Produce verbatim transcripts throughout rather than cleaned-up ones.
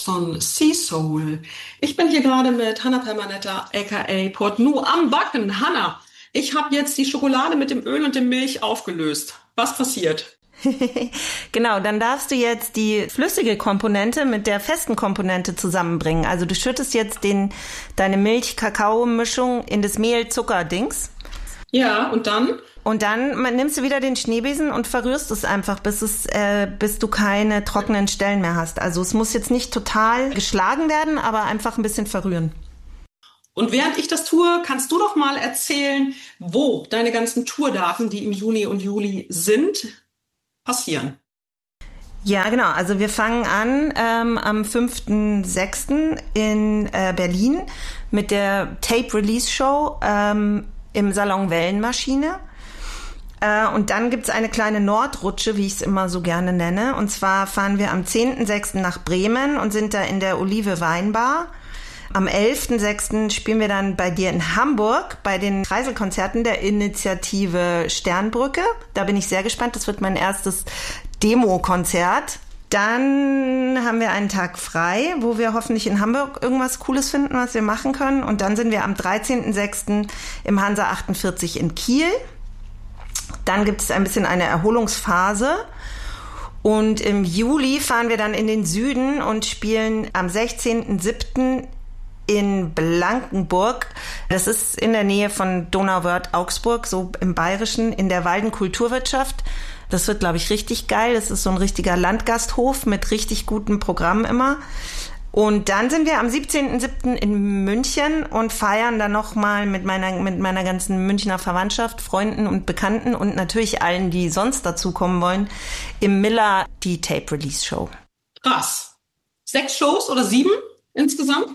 von Sea Soul. Ich bin hier gerade mit Hannah Permanetta, aka Portnu, am Backen. Hannah, ich habe jetzt die Schokolade mit dem Öl und der Milch aufgelöst. Was passiert? Genau, dann darfst du jetzt die flüssige Komponente mit der festen Komponente zusammenbringen. Also du schüttest jetzt den, deine Milch-Kakao-Mischung in das Mehl-Zucker-Dings. Ja, und dann? Und dann nimmst du wieder den Schneebesen und verrührst es einfach, bis es, äh, bis du keine trockenen Stellen mehr hast. Also es muss jetzt nicht total geschlagen werden, aber einfach ein bisschen verrühren. Und während ich das tue, kannst du doch mal erzählen, wo deine ganzen Tourdaten, die im Juni und Juli sind, passieren. Ja, genau. Also wir fangen an ähm, am fünften sechsten in äh, Berlin mit der Tape-Release-Show ähm, im Salon Wellenmaschine. Äh, und dann gibt's eine kleine Nordrutsche, wie ich es immer so gerne nenne. Und zwar fahren wir am zehnten sechsten nach Bremen und sind da in der Olive Weinbar. Am elften sechsten spielen wir dann bei dir in Hamburg bei den Kreiselkonzerten der Initiative Sternbrücke. Da bin ich sehr gespannt. Das wird mein erstes Demo-Konzert. Dann haben wir einen Tag frei, wo wir hoffentlich in Hamburg irgendwas Cooles finden, was wir machen können. Und dann sind wir am dreizehnten sechsten im Hansa achtundvierzig in Kiel. Dann gibt es ein bisschen eine Erholungsphase. Und im Juli fahren wir dann in den Süden und spielen am sechzehnten siebten in Blankenburg. Das ist in der Nähe von Donauwörth, Augsburg, so im Bayerischen, in der Walden Kulturwirtschaft. Das wird, glaube ich, richtig geil. Das ist so ein richtiger Landgasthof mit richtig gutem Programm immer. Und dann sind wir am siebzehnten siebten in München und feiern dann nochmal mit meiner, mit meiner ganzen Münchner Verwandtschaft, Freunden und Bekannten und natürlich allen, die sonst dazukommen wollen, im Miller die Tape-Release-Show. Krass. Sechs Shows oder sieben insgesamt?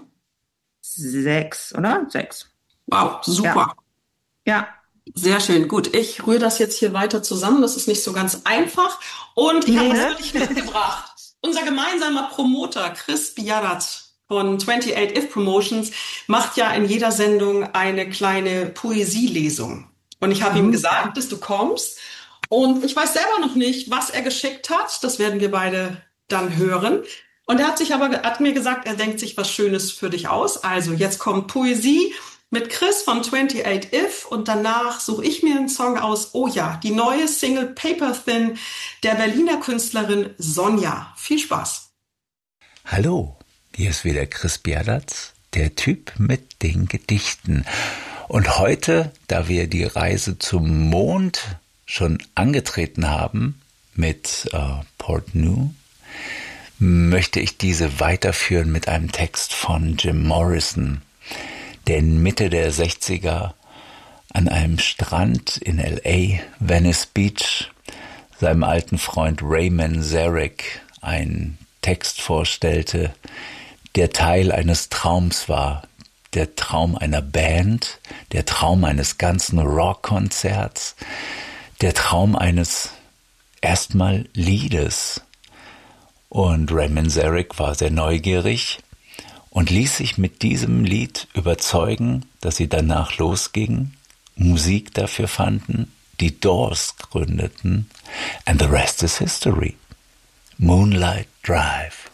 Sechs, oder? Sechs. Wow, super. Ja. ja. Sehr schön. Gut, ich rühre das jetzt hier weiter zusammen. Das ist nicht so ganz einfach. Und ich Nee, habe was ne? für dich mitgebracht. Unser gemeinsamer Promoter Chris Biadat von achtundachtzig If Promotions macht ja in jeder Sendung eine kleine Poesielesung. Und ich habe Mhm. ihm gesagt, dass du kommst. Und ich weiß selber noch nicht, was er geschickt hat. Das werden wir beide dann hören. Und er hat sich aber hat mir gesagt, er denkt sich was Schönes für dich aus. Also jetzt kommt Poesie mit Chris von achtundachtzig If und danach suche ich mir einen Song aus. Oh ja, die neue Single Paper Thin der Berliner Künstlerin Sonja. Viel Spaß. Hallo, hier ist wieder Chris Biadat, der Typ mit den Gedichten. Und heute, da wir die Reise zum Mond schon angetreten haben mit äh, Portnu, möchte ich diese weiterführen mit einem Text von Jim Morrison, der in Mitte der sechziger an einem Strand in L A, Venice Beach, seinem alten Freund Ray Manzarek einen Text vorstellte, der Teil eines Traums war, der Traum einer Band, der Traum eines ganzen Rockkonzerts, der Traum eines erstmal Liedes. Und Ray Manzarek war sehr neugierig und ließ sich mit diesem Lied überzeugen, dass sie danach losgingen, Musik dafür fanden, die Doors gründeten, and the rest is history. Moonlight Drive.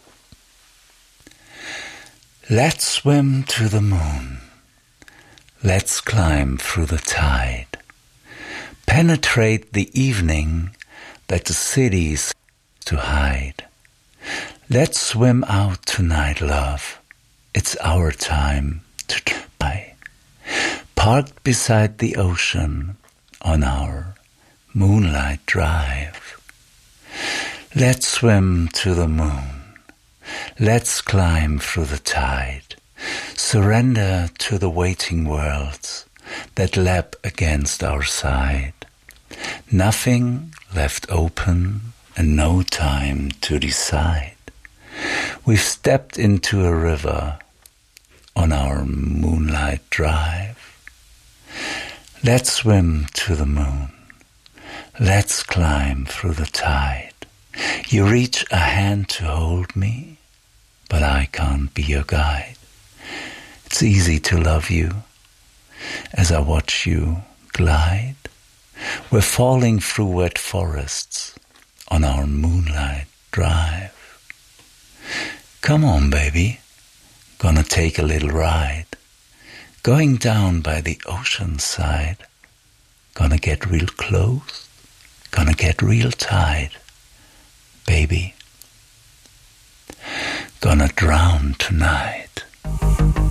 Let's swim to the moon. Let's climb through the tide. Penetrate the evening that the cities to hide. Let's swim out tonight, love. It's our time to try. Parked beside the ocean on our moonlight drive. Let's swim to the moon. Let's climb through the tide. Surrender to the waiting worlds that lap against our side. Nothing left open and no time to decide. We've stepped into a river on our moonlight drive. Let's swim to the moon. Let's climb through the tide. You reach a hand to hold me, but I can't be your guide. It's easy to love you as I watch you glide. We're falling through wet forests on our moonlight drive. Come on, baby, gonna take a little ride. Going down by the ocean side. Gonna get real close, gonna get real tight, baby. Gonna drown tonight.